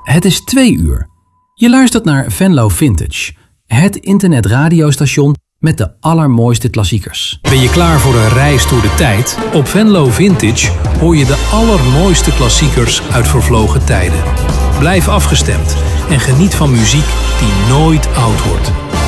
Het is 2 uur. Je luistert naar Venlo Vintage, het internetradiostation met de allermooiste klassiekers. Ben je klaar voor een reis door de tijd? Op Venlo Vintage hoor je de allermooiste klassiekers uit vervlogen tijden. Blijf afgestemd en geniet van muziek die nooit oud wordt.